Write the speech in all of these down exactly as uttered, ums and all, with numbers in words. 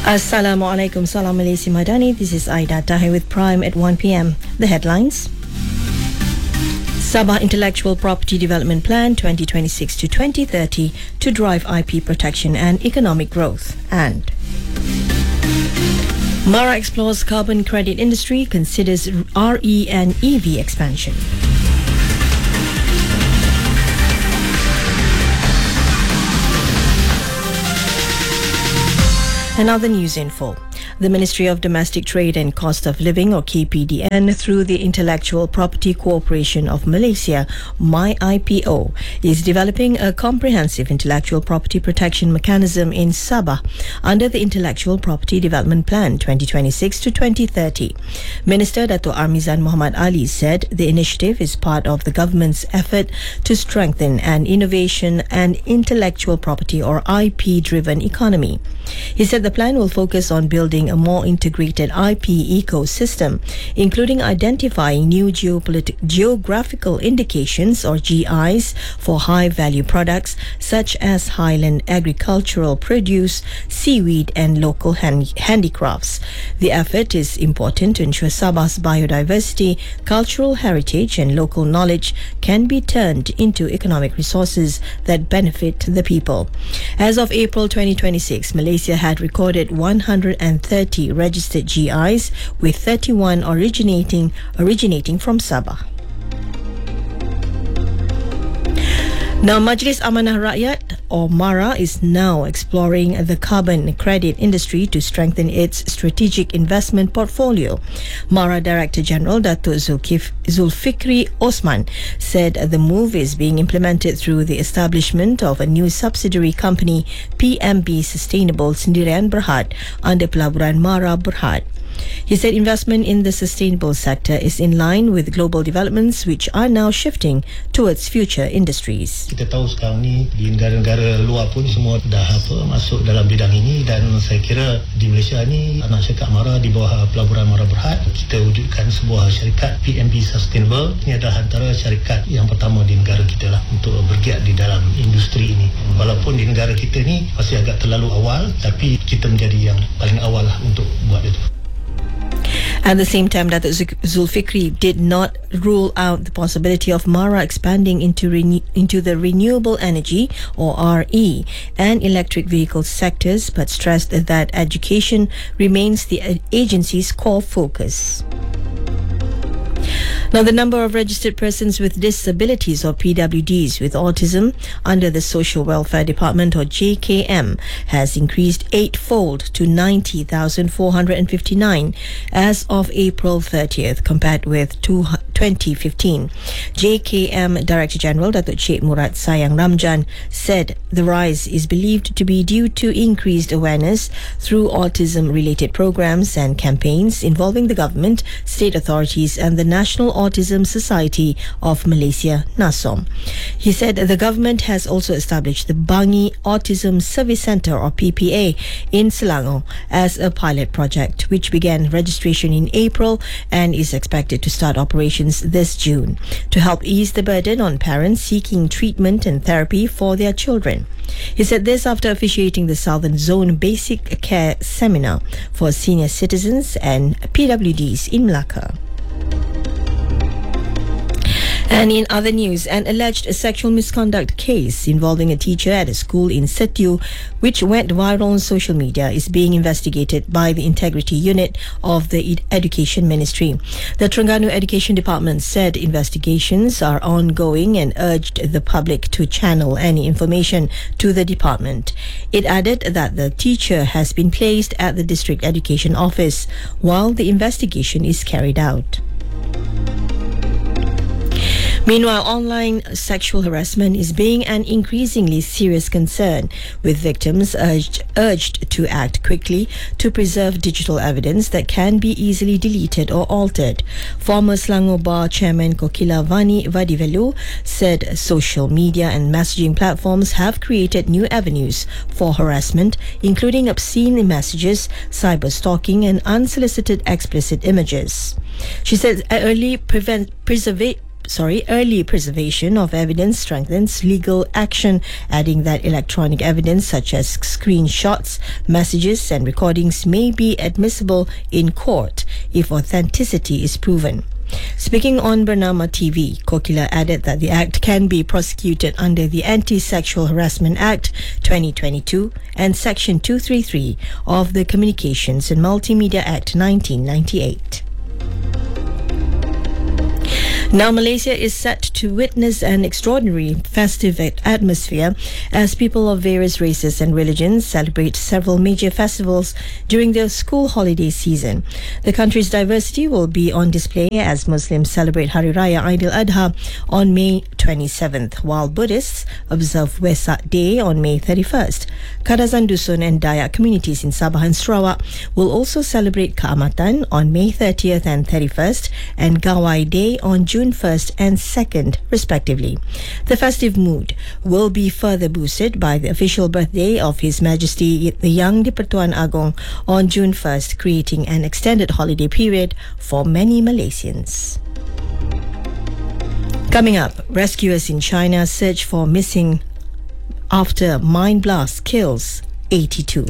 Assalamualaikum, Salam Malaysia Madani. This is Aida Tahir with Prime at one p m. The headlines. Sabah Intellectual Property Development Plan twenty twenty-six to twenty thirty to drive I P protection and economic growth. And Mara explores carbon credit industry, considers R E and E V expansion. And now the news info. The Ministry of Domestic Trade and Cost of Living, or K P D N, through the Intellectual Property Corporation of Malaysia, My I P O, is developing a comprehensive intellectual property protection mechanism in Sabah under the Intellectual Property Development Plan twenty twenty-six to twenty thirty. Minister Dato' Armizan Muhammad Ali said the initiative is part of the government's effort to strengthen an innovation and intellectual property, or I P-driven economy. He said the plan will focus on building a more integrated I P ecosystem, including identifying new geopolitical geographical indications, or G Is, for high-value products such as highland agricultural produce, seaweed and local hand- handicrafts. The effort is important to ensure Sabah's biodiversity, cultural heritage and local knowledge can be turned into economic resources that benefit the people. As of April twenty twenty-six, Malaysia had recorded one hundred thirty registered G Is, with thirty-one originating originating from Sabah. Now, Majlis Amanah Rakyat, or MARA, is now exploring the carbon credit industry to strengthen its strategic investment portfolio. MARA Director General Dato' Zulkif, Zulfikri Osman said the move is being implemented through the establishment of a new subsidiary company, P M B Sustainable Sendirian Berhad, under pelaburan MARA Berhad. He said investment in the sustainable sector is in line with global developments, which are now shifting towards future industries. Kita tahu sekarang ni di negara-negara luar pun semua dah apa masuk dalam bidang ini, dan saya kira di Malaysia ni anak syarikat MARA di bawah pelaburan MARA Berhad, kita wujudkan sebuah syarikat P M B Sustainable. Ini adalah antara syarikat yang pertama di negara kita lah untuk bergiat di dalam industri ini. Walaupun di negara kita ni masih agak terlalu awal, tapi kita menjadi yang paling awal lah untuk buat itu. At the same time, Dato' Zulfikri did not rule out the possibility of MARA expanding into rene- into the renewable energy, or R E, and electric vehicle sectors, but stressed that education remains the agency's core focus. Now, the number of registered persons with disabilities, or P W Ds, with autism under the Social Welfare Department, or J K M, has increased eightfold to ninety thousand four hundred fifty-nine as of April thirtieth, compared with twenty fifteen. J K M Director General Dato' Cik Murad Sayang Ramjan said the rise is believed to be due to increased awareness through autism-related programs and campaigns involving the government, state authorities and the National Autism Society of Malaysia, NASOM. He said the government has also established the Bangi Autism Service Centre, or P P A, in Selangor as a pilot project, which began registration in April and is expected to start operations this June to help ease the burden on parents seeking treatment and therapy for their children. He said this after officiating the Southern Zone Basic Care Seminar for senior citizens and P W Ds in Melaka. And in other news, an alleged sexual misconduct case involving a teacher at a school in Setiu, which went viral on social media, is being investigated by the Integrity Unit of the Ed- Education Ministry. The Terengganu Education Department said investigations are ongoing and urged the public to channel any information to the department. It added that the teacher has been placed at the District Education Office while the investigation is carried out. Meanwhile, online sexual harassment is being an increasingly serious concern, with victims urged, urged to act quickly to preserve digital evidence that can be easily deleted or altered. Former Selangor Bar Chairman Kokila Vani Vadivelu said social media and messaging platforms have created new avenues for harassment, including obscene messages, cyber stalking and unsolicited explicit images. She said early prevent, preserve, sorry, early preservation of evidence strengthens legal action, adding that electronic evidence such as screenshots, messages and recordings may be admissible in court if authenticity is proven. Speaking on Bernama T V, Kokila added that the act can be prosecuted under the Anti-Sexual Harassment Act twenty twenty-two and Section two thirty-three of the Communications and Multimedia Act nineteen ninety-eight. Now, Malaysia is set to witness an extraordinary festive atmosphere as people of various races and religions celebrate several major festivals during the school holiday season. The country's diversity will be on display as Muslims celebrate Hari Raya Aidil-Adha on May twenty-seventh, while Buddhists observe Wesak Day on May thirty-first. Kadazan Dusun and Dayak communities in Sabah and Sarawak will also celebrate Kaamatan on May thirtieth and thirty-first and Gawai Day on June first and second, respectively. The festive mood will be further boosted by the official birthday of His Majesty the Yang di-Pertuan Agong on June first, creating an extended holiday period for many Malaysians. Coming up, rescuers in China search for missing after mine blast kills eighty-two.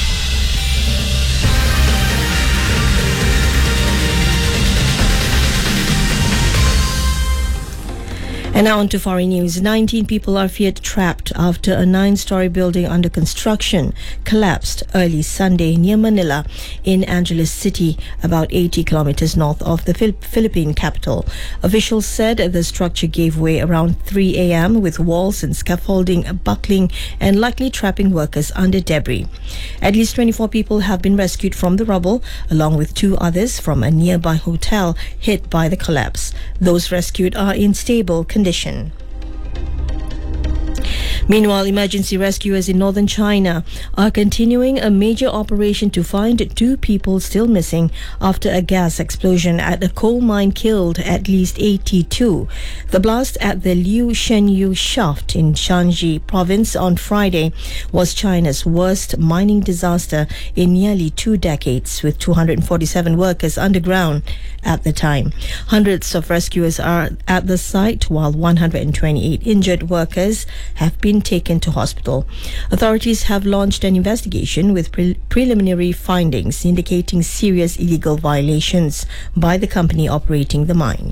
And now on to foreign news. nineteen people are feared trapped after a nine-story building under construction collapsed early Sunday near Manila in Angeles City, about eighty kilometers north of the Phil- Philippine capital. Officials said the structure gave way around three a.m. with walls and scaffolding buckling and likely trapping workers under debris. At least twenty-four people have been rescued from the rubble, along with two others from a nearby hotel hit by the collapse. Those rescued are in stable condition. Meanwhile, emergency rescuers in northern China are continuing a major operation to find two people still missing after a gas explosion at a coal mine killed at least eighty-two. The blast at the Liu Shenyu shaft in Shanxi province on Friday was China's worst mining disaster in nearly two decades, with two hundred forty-seven workers underground at the time. Hundreds of rescuers are at the site, while one hundred twenty-eight injured workers have been taken to hospital. Authorities have launched an investigation with pre- preliminary findings indicating serious illegal violations by the company operating the mine.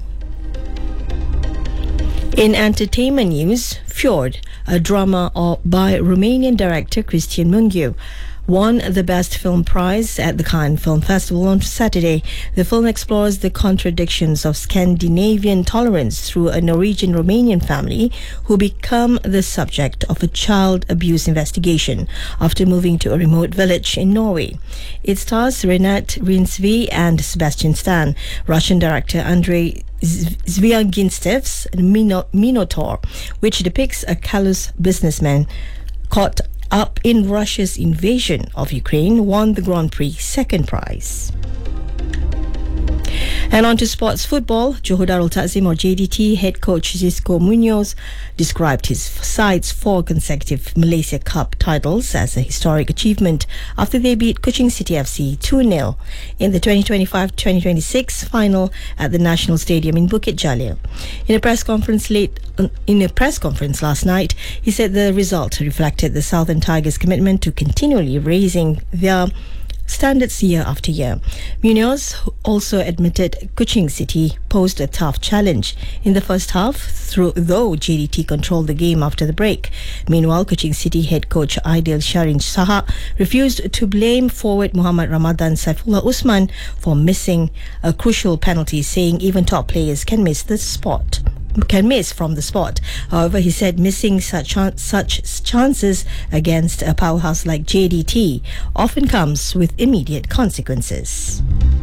In entertainment news, Fjord, a drama by Romanian director Cristian Mungiu, won the Best Film Prize at the Cannes Film Festival on Saturday. The film explores the contradictions of Scandinavian tolerance through a Norwegian-Romanian family who become the subject of a child abuse investigation after moving to a remote village in Norway. It stars Renat Rinsvi and Sebastian Stan. Russian director Andrei Zvyagintstev's Mino- Minotaur, which depicts a callous businessman caught up in Russia's invasion of Ukraine, won the Grand Prix second prize. And on to sports football. Johor Darul Takzim, or J D T, head coach Xisco Munoz described his side's four consecutive Malaysia Cup titles as a historic achievement after they beat Kuching City F C two nil in the twenty twenty-five twenty twenty-six final at the National Stadium in Bukit Jalil. In a press conference late in a press conference last night, he said the result reflected the Southern Tigers' commitment to continually raising their standards year after year. Munoz also admitted Kuching City posed a tough challenge in the first half, through, though J D T controlled the game after the break. Meanwhile, Kuching City head coach Aidil Sharin Saha refused to blame forward Muhammad Ramadan Saifullah Usman for missing a crucial penalty, saying even top players can miss the spot. can miss from the spot. However, he said missing such chan- such chances against a powerhouse like J D T often comes with immediate consequences.